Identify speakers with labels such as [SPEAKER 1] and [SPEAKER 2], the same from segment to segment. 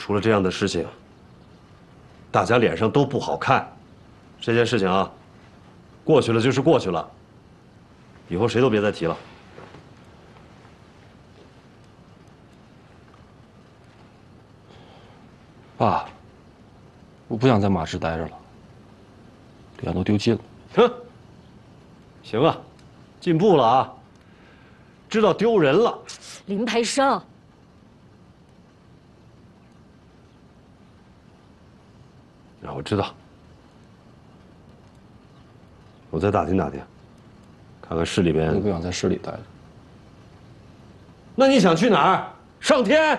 [SPEAKER 1] 出了这样的事情，大家脸上都不好看。这件事情啊，过去了就是过去了，以后谁都别再提了。
[SPEAKER 2] 爸，我不想在马市待着了，脸都丢尽了。
[SPEAKER 1] 哼，行啊，进步了啊，知道丢人了。
[SPEAKER 3] 林培生，
[SPEAKER 1] 啊，我知道，我再打听打听，看看市里边。
[SPEAKER 2] 我不想在市里待着。
[SPEAKER 1] 那你想去哪儿？上天？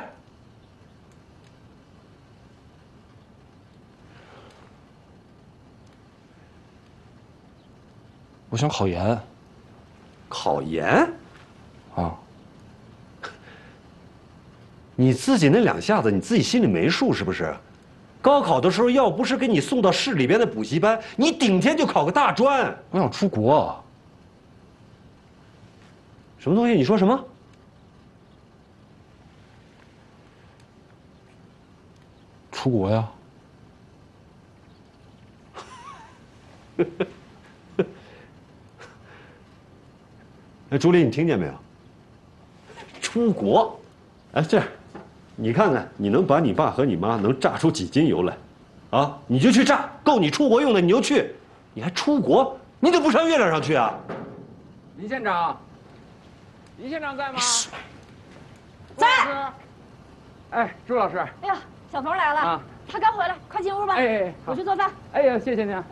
[SPEAKER 2] 我想考研。
[SPEAKER 1] 考研？
[SPEAKER 2] 啊，
[SPEAKER 1] 你自己那两下子，你自己心里没数是不是？高考的时候，要不是给你送到市里边的补习班，你顶天就考个大专。
[SPEAKER 2] 我想出国。
[SPEAKER 1] 什么东西？你说什么？
[SPEAKER 2] 出国呀？
[SPEAKER 1] 哎，朱莉，你听见没有？出国，哎，这样，你看看，你能把你爸和你妈能榨出几斤油来？啊，你就去榨，够你出国用的你就去，你还出国，你怎么不上月亮上去啊？
[SPEAKER 4] 林县长，林县长在吗？
[SPEAKER 3] 在。
[SPEAKER 4] 哎，朱老师。
[SPEAKER 3] 哎呀，小冯来了啊，他刚回来，快进屋吧。
[SPEAKER 4] 哎，
[SPEAKER 3] 我去做饭。
[SPEAKER 4] 哎呀，谢谢您。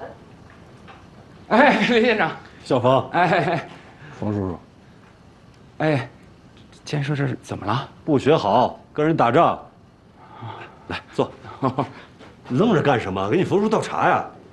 [SPEAKER 4] 哎，林县长，
[SPEAKER 1] 小冯，
[SPEAKER 4] 哎，
[SPEAKER 2] 冯叔叔，
[SPEAKER 4] 哎，建设这是怎么了？
[SPEAKER 1] 不学好，跟人打仗。来坐，愣着干什么？给你冯叔倒茶呀。